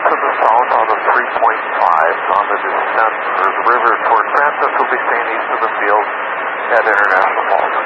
to the south out of 3.5 on the descent for the river toward Francis. We'll be staying east of the field at International Falls.